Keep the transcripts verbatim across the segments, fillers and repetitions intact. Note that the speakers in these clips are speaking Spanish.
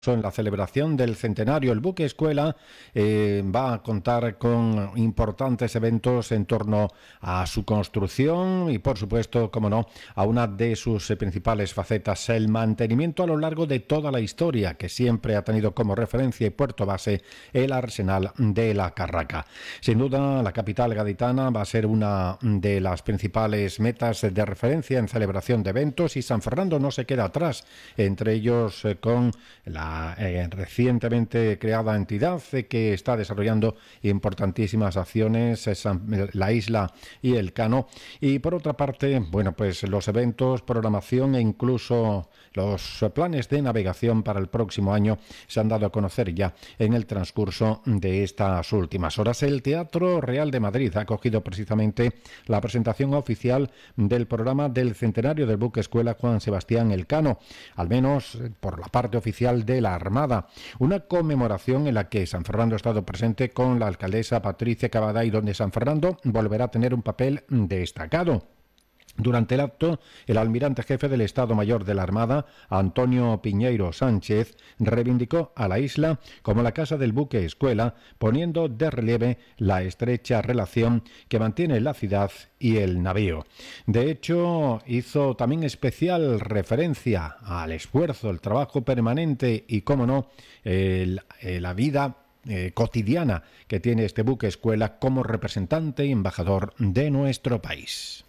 En la celebración del centenario, el buque escuela eh, va a contar con importantes eventos en torno a su construcción y, por supuesto, como no, a una de sus eh, principales facetas, el mantenimiento a lo largo de toda la historia, que siempre ha tenido como referencia y puerto base el arsenal de la Carraca. Sin duda, la capital gaditana va a ser una de las principales metas de referencia en celebración de eventos y San Fernando no se queda atrás, entre ellos eh, con la Eh, recientemente creada entidad eh, que está desarrollando importantísimas acciones, eh, San, la isla y el Cano. Y por otra parte, bueno, pues los eventos, programación e incluso los planes de navegación para el próximo año se han dado a conocer ya en el transcurso de estas últimas horas. El Teatro Real de Madrid ha acogido precisamente la presentación oficial del programa del centenario del buque escuela Juan Sebastián Elcano, al menos por la parte oficial de la Armada, una conmemoración en la que San Fernando ha estado presente con la alcaldesa Patricia Cavada y donde San Fernando volverá a tener un papel destacado. Durante el acto, el almirante jefe del Estado Mayor de la Armada, Antonio Piñeiro Sánchez, reivindicó a la isla como la casa del buque escuela, poniendo de relieve la estrecha relación que mantiene la ciudad y el navío. De hecho, hizo también especial referencia al esfuerzo, el trabajo permanente y, cómo no, el, el, la vida eh, cotidiana que tiene este buque escuela como representante y embajador de nuestro país.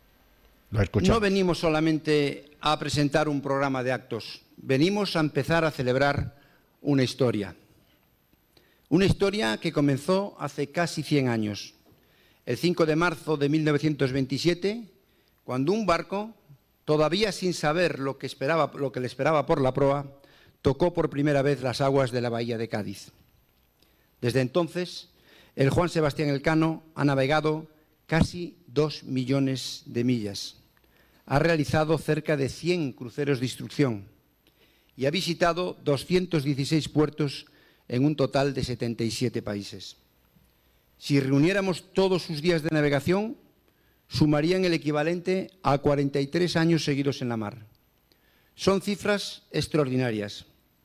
No venimos solamente a presentar un programa de actos, venimos a empezar a celebrar una historia. Una historia que comenzó hace casi cien años, el cinco de marzo de mil novecientos veintisiete, cuando un barco, todavía sin saber lo que, esperaba, lo que le esperaba por la proa, tocó por primera vez las aguas de la bahía de Cádiz. Desde entonces, el Juan Sebastián Elcano ha navegado casi dos millones de millas. Ha realizado cerca de cien cruceros de instrucción y ha visitado doscientos dieciséis puertos en un total de setenta y siete países. Si reuniéramos todos sus días de navegación, sumarían el equivalente a cuarenta y tres años seguidos en la mar. Son cifras extraordinarias,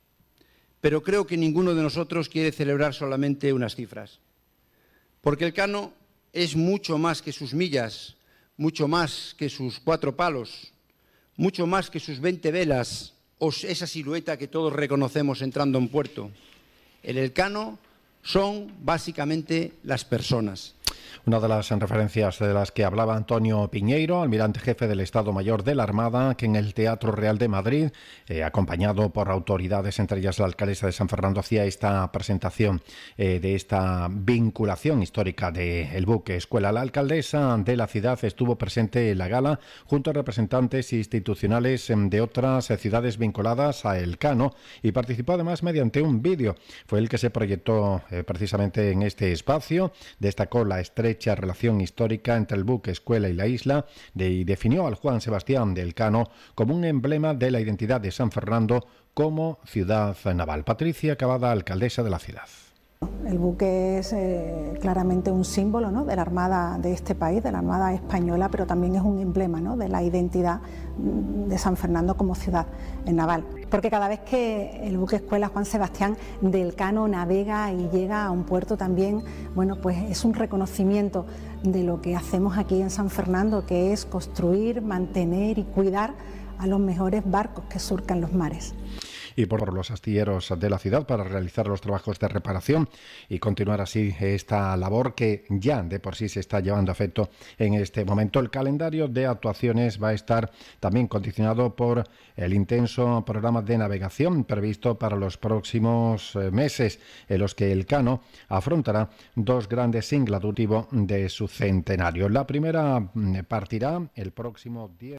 pero creo que ninguno de nosotros quiere celebrar solamente unas cifras, porque el Cano es mucho más que sus millas, mucho más que sus cuatro palos, mucho más que sus veinte velas o esa silueta que todos reconocemos entrando en puerto. El Elcano son básicamente las personas. Una de las referencias de las que hablaba Antonio Piñeiro, almirante jefe del Estado Mayor de la Armada, que en el Teatro Real de Madrid, eh, acompañado por autoridades, entre ellas la alcaldesa de San Fernando, hacía esta presentación eh, de esta vinculación histórica del buque escuela. La alcaldesa de la ciudad estuvo presente en la gala junto a representantes institucionales de otras ciudades vinculadas a Elcano y participó además mediante un vídeo. Fue el que se proyectó eh, precisamente en este espacio. Destacó la estrecha relación histórica entre el buque escuela y la isla de, y definió al Juan Sebastián de Elcano como un emblema de la identidad de San Fernando como ciudad naval. Patricia Cavada, alcaldesa de la ciudad. El buque es eh, claramente un símbolo, ¿no?, de la Armada de este país, de la Armada española, pero también es un emblema, ¿no?, de la identidad de San Fernando como ciudad naval. Porque cada vez que el buque escuela Juan Sebastián de Elcano navega y llega a un puerto también, bueno, pues es un reconocimiento de lo que hacemos aquí en San Fernando, que es construir, mantener y cuidar a los mejores barcos que surcan los mares. Y por los astilleros de la ciudad para realizar los trabajos de reparación y continuar así esta labor que ya de por sí se está llevando a efecto en este momento. El calendario de actuaciones va a estar también condicionado por el intenso programa de navegación previsto para los próximos meses, en los que Elcano afrontará dos grandes singulativos de su centenario. La primera partirá el próximo diez.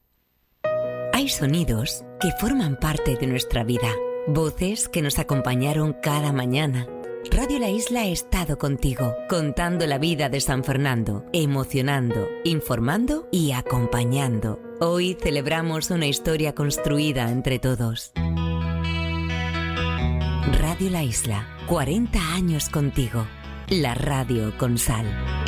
Hay sonidos que forman parte de nuestra vida, voces que nos acompañaron cada mañana. Radio La Isla ha estado contigo, contando la vida de San Fernando, emocionando, informando y acompañando. Hoy celebramos una historia construida entre todos. Radio La Isla, cuarenta años contigo. La radio con sal.